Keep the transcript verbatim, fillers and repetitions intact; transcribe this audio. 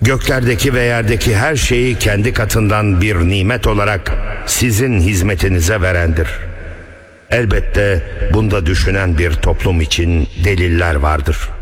göklerdeki ve yerdeki her şeyi kendi katından bir nimet olarak sizin hizmetinize verendir. Elbette bunda düşünen bir toplum için deliller vardır.